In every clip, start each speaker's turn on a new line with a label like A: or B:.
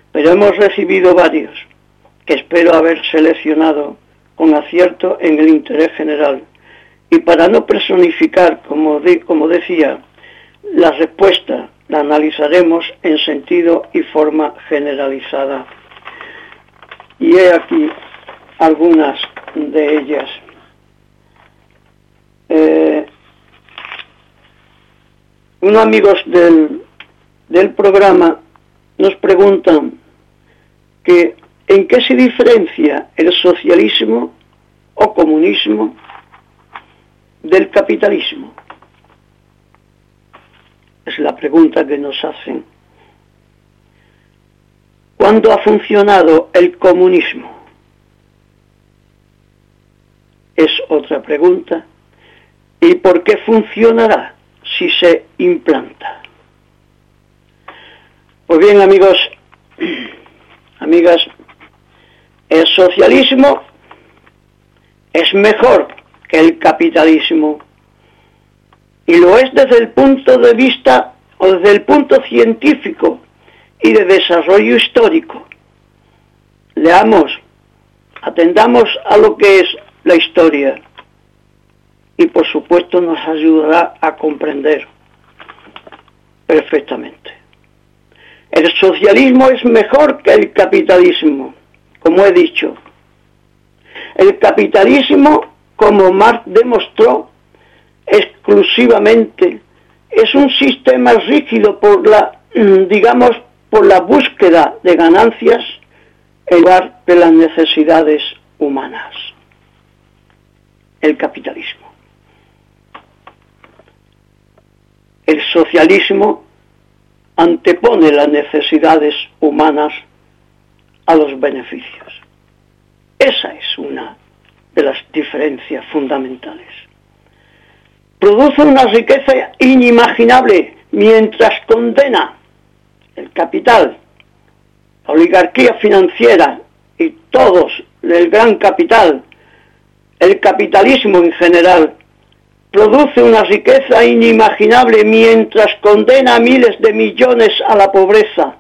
A: pero hemos recibido varios que espero haber seleccionado con acierto en el interés general. Y para no personificar, como decía, la respuesta la analizaremos en sentido y forma generalizada. Y he aquí algunas de ellas. Unos amigos del programa nos preguntan que ¿en qué se diferencia el socialismo o comunismo del capitalismo? Es la pregunta que nos hacen. ¿Cuándo ha funcionado el comunismo? Es otra pregunta. ¿Y por qué funcionará si se implanta? Pues bien, amigos, amigas, el socialismo es mejor que el capitalismo, y lo es desde el punto de vista o desde el punto científico y de desarrollo histórico. Leamos, atendamos a lo que es la historia y por supuesto nos ayudará a comprender perfectamente. El socialismo es mejor que el capitalismo, como he dicho. El capitalismo, como Marx demostró, exclusivamente es un sistema rígido por la búsqueda de ganancias en lugar de las necesidades humanas. El capitalismo. El socialismo antepone las necesidades humanas a los beneficios. Esa es una de las diferencias fundamentales. Produce una riqueza inimaginable mientras condena el capital, la oligarquía financiera y todos el gran capital, el capitalismo en general, produce una riqueza inimaginable mientras condena a miles de millones a la pobreza,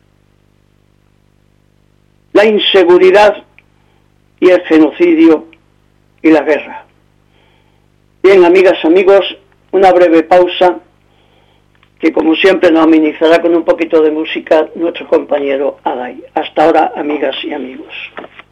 A: la inseguridad y el genocidio y la guerra. Bien, amigas, amigos, una breve pausa que como siempre nos amenizará con un poquito de música nuestro compañero Adai. Hasta ahora, amigas y amigos.